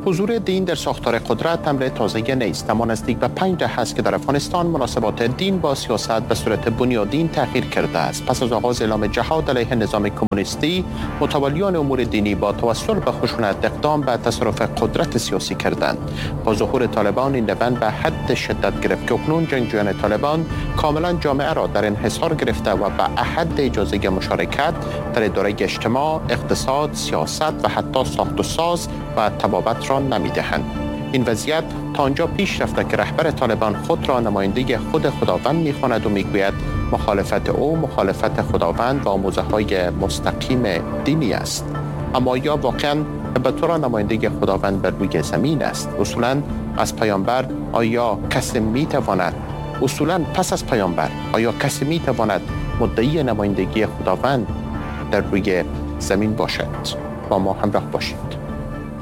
حضور دین در ساختار قدرت امر تازه نیست، اما نزدیک به 5 دهه است که در افغانستان مناسبات دین با سیاست به صورت بنیادین تغییر کرده است. پس از آغاز اعلام جهاد علیه نظام کمونیستی، متولیان امور دینی با توسل به خشونت اقدام به تصرف قدرت سیاسی کردند. با ظهور طالبان این روند به حد شدت گرفت که اکنون جنگجویان طالبان کاملا جامعه را در انحصار گرفته و به احد اجازه مشارکت در اداره اجتماع، اقتصاد، سیاست و حتی ساخت و ساز و طبابت را نمی‌دهند. این وضعیت تا آنجا پیش رفته که رهبر طالبان خود را نماینده خود خداوند می‌خواند و می‌گوید مخالفت او مخالفت خداوند و آموزه‌های مستقیم دینی است. اما یا واقعاً به طور نماینده خداوند بر روی زمین است؟ اصولاً از پیامبر آیا کسی می‌تواند پس از پیامبر آیا کسی می‌تواند مدعی نمایندگی خداوند در روی زمین باشد؟ با ما همراه باشید.